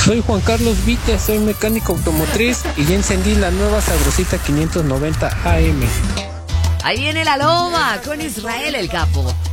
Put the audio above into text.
Soy Juan Carlos Vite, soy mecánico automotriz y ya encendí la nueva Sabrosita 590 AM. Ahí viene la loma con Israel el Capo.